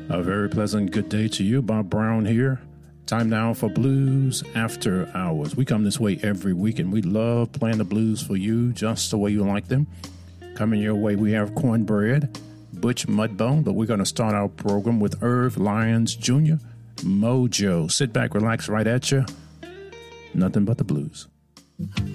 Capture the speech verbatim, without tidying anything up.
A very pleasant good day to you. Bob Brown here. Time now for Blues After Hours. We come this way every week, and we love playing the blues for you just the way you like them. Coming your way, we have Cornbread, Butch Mudbone, but we're going to start our program with Irv Lyons Junior, Mojo. Sit back, relax, right at you. Nothing but the blues.